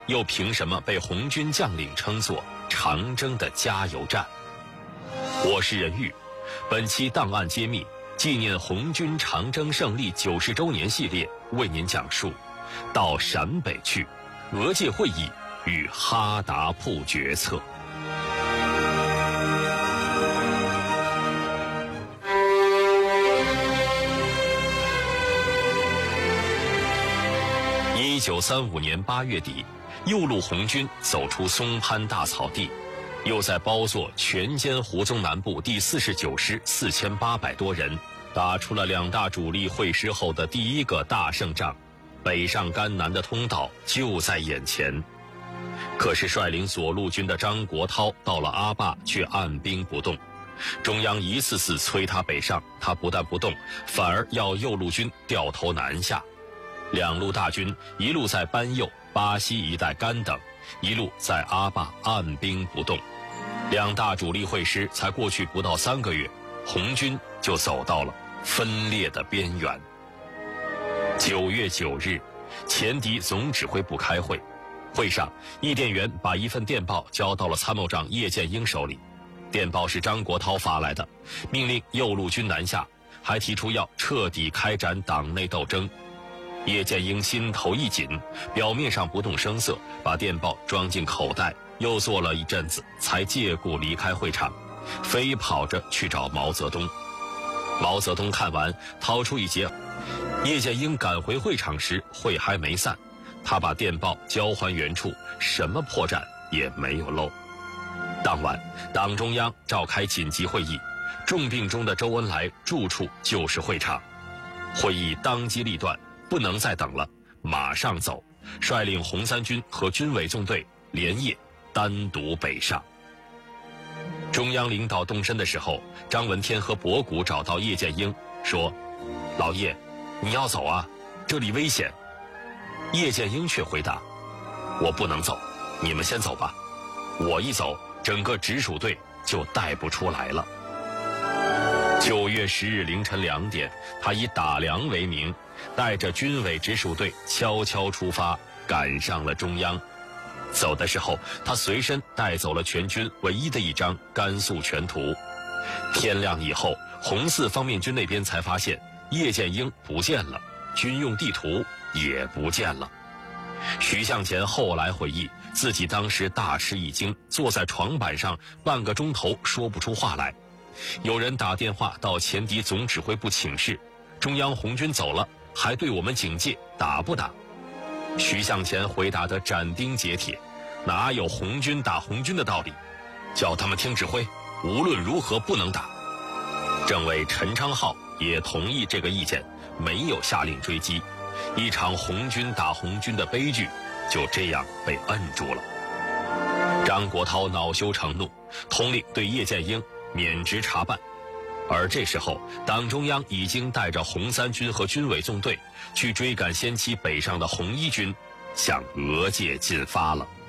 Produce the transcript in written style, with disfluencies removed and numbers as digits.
又凭什么被红军将领称作长征的加油站？我是任玉，本期档案揭秘纪念红军长征胜利90周年系列为您讲述到陕北去，俄界会议与哈达铺决策。1935年8月底，右路红军走出松潘大草地，又在包座全歼胡宗南部第49师4800多人，打出了两大主力会师后的第一个大胜仗。北上甘南的通道就在眼前。可是率领左路军的张国焘到了阿坝却按兵不动，中央一次次催他北上，他不但不动，反而要右路军掉头南下。两路大军一路在班右、巴西一带干等，一路在阿坝按兵不动。两大主力会师才过去不到3个月，红军就走到了分裂的边缘。9月9日，前敌总指挥部开会，会上叶殿元把一份电报交到了参谋长叶剑英手里。电报是张国焘发来的，命令右路军南下，还提出要彻底开展党内斗争。叶剑英心头一紧，表面上不动声色，把电报装进口袋，又坐了一阵子，才借故离开会场，飞跑着去找毛泽东。毛泽东看完，掏出一截。叶剑英赶回会场时，会还没散，他把电报交还原处，什么破绽也没有漏。当晚，党中央召开紧急会议，重病中的周恩来住处就是会场。会议当机立断，不能再等了，马上走，率领红三军和军委纵队连夜单独北上。中央领导动身的时候，张闻天和博古找到叶剑英，说：“老叶，你要走啊，这里危险。”叶剑英却回答：“我不能走，你们先走吧，我一走，整个直属队就带不出来了。”9月10日凌晨2点，他以打粮为名，带着军委直属队悄悄出发，赶上了中央。走的时候，他随身带走了全军唯一的一张甘肃全图。天亮以后，红四方面军那边才发现叶剑英不见了，军用地图也不见了。徐向前后来回忆，自己当时大吃一惊，坐在床板上半个钟头说不出话来。有人打电话到前敌总指挥部请示，中央红军走了，还对我们警戒，打不打？徐向前回答得斩钉截铁，哪有红军打红军的道理，叫他们听指挥，无论如何不能打。政委陈昌浩也同意这个意见，没有下令追击。一场红军打红军的悲剧就这样被摁住了。张国焘恼羞成怒，统领对叶剑英免职查办。而这时候，党中央已经带着红三军和军委纵队去追赶先期北上的红一军，向俄界进发了。